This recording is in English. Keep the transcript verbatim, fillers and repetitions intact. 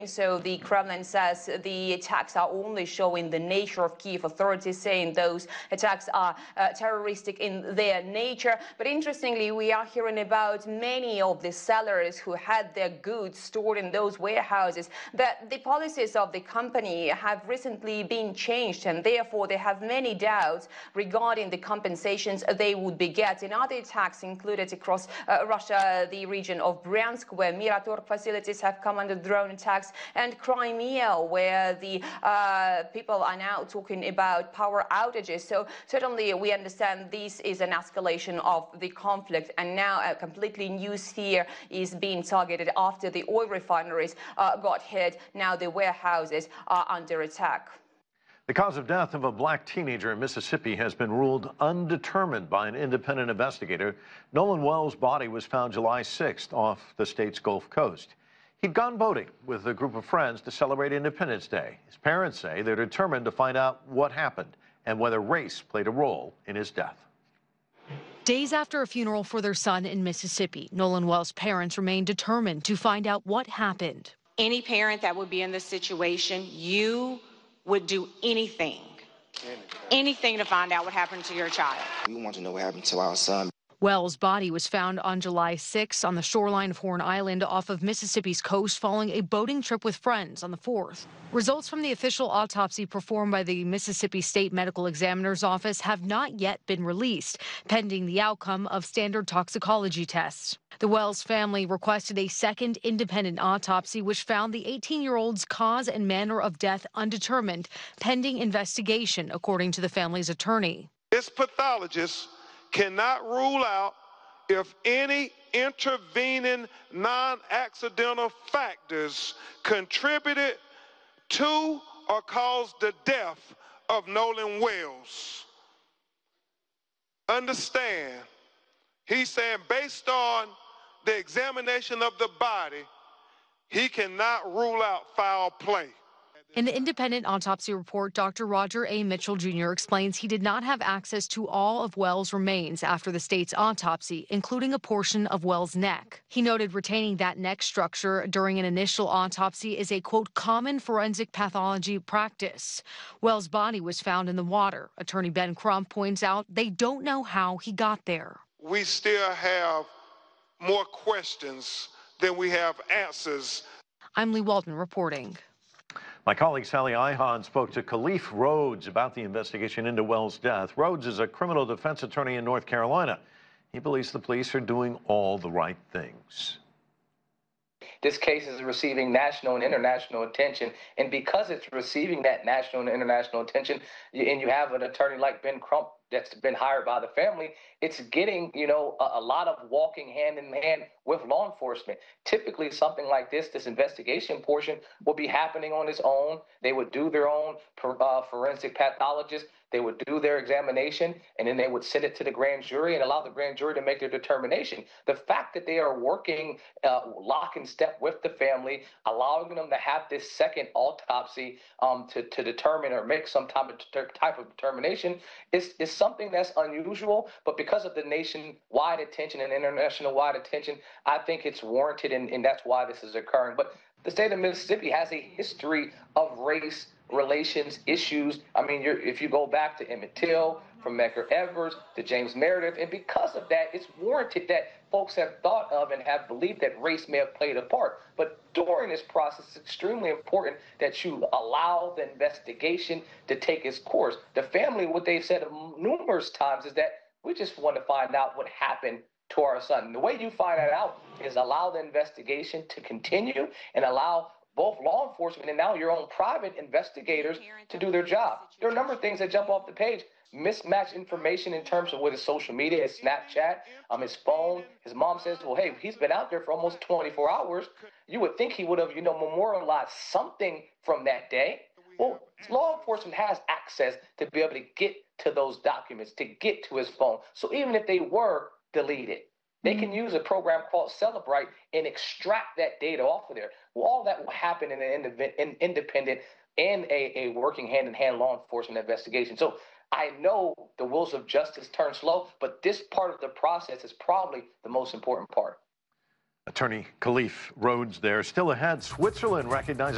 So the Kremlin says the attacks are only showing the nature of Kyiv, authorities saying those attacks are uh, terroristic in their nature. But interestingly, we are hearing about many of the sellers who had their goods stored in those warehouses, that the policies of the company have recently been changed, and therefore they have many doubts regarding the compensations they would be getting. Other attacks included across uh, Russia, the region of Bryansk, where Miratorg facilities have come under drone attacks, and Crimea, where the uh, people are now talking about power outages. So certainly we understand this is an escalation of the conflict, and now a completely new sphere is being targeted after the oil refineries uh, got hit. Now the warehouses are under attack. The cause of death of a black teenager in Mississippi has been ruled undetermined by an independent investigator. Nolan Wells' body was found July sixth off the state's Gulf Coast. He'd gone boating with a group of friends to celebrate Independence Day. His parents say they're determined to find out what happened and whether race played a role in his death. Days after a funeral for their son in Mississippi, Nolan Wells' parents remain determined to find out what happened. Any parent that would be in this situation, you would do anything, anything to find out what happened to your child. We want to know what happened to our son. Wells' body was found on July sixth on the shoreline of Horn Island off of Mississippi's coast following a boating trip with friends on the fourth. Results from the official autopsy performed by the Mississippi State Medical Examiner's Office have not yet been released, pending the outcome of standard toxicology tests. The Wells family requested a second independent autopsy, which found the eighteen-year-old's cause and manner of death undetermined, pending investigation, according to the family's attorney. This pathologist cannot rule out if any intervening non-accidental factors contributed to or caused the death of Nolan Wells. Understand, he's saying based on the examination of the body, he cannot rule out foul play. In the independent autopsy report, Doctor Roger A. Mitchell Junior explains he did not have access to all of Wells' remains after the state's autopsy, including a portion of Wells' neck. He noted retaining that neck structure during an initial autopsy is a, quote, common forensic pathology practice. Wells' body was found in the water. Attorney Ben Crump points out they don't know how he got there. We still have more questions than we have answers. I'm Lee Walton reporting. My colleague Sally Ihan spoke to Khalif Rhodes about the investigation into Wells' death. Rhodes is a criminal defense attorney in North Carolina. He believes the police are doing all the right things. This case is receiving national and international attention, and because it's receiving that national and international attention, and you have an attorney like Ben Crump that's been hired by the family, it's getting, you know, a, a lot of walking hand in hand with law enforcement. Typically, something like this, this investigation portion, will be happening on its own. They would do their own uh, forensic pathologist. They would do their examination, and then they would send it to the grand jury and allow the grand jury to make their determination. The fact that they are working uh, lock and step with the family, allowing them to have this second autopsy um, to, to determine or make some type of, type of determination is, is something that's unusual. But because of the nationwide attention and international-wide attention, I think it's warranted, and, and that's why this is occurring. But the state of Mississippi has a history of race relations issues. I mean, you're, if you go back to Emmett Till, from Medgar Evers to James Meredith, and because of that, it's warranted that folks have thought of and have believed that race may have played a part. But during this process, it's extremely important that you allow the investigation to take its course. The family, what they've said numerous times is that we just want to find out what happened to our son. And the way you find that out is allow the investigation to continue and allow both law enforcement and now your own private investigators to do their job. There are a number of things that jump off the page. Mismatched information in terms of what his social media, his Snapchat, um, his phone. His mom says, well, hey, he's been out there for almost twenty-four hours. You would think he would have, you know, memorialized something from that day. Well, law enforcement has access to be able to get to those documents, to get to his phone. So even if they were deleted, they can use a program called Celebrite and extract that data off of there. Well, all that will happen in an in independent and a, a working hand-in-hand law enforcement investigation. So I know the wheels of justice turn slow, but this part of the process is probably the most important part. Attorney Khalif Rhodes there. Still ahead, Switzerland recognizes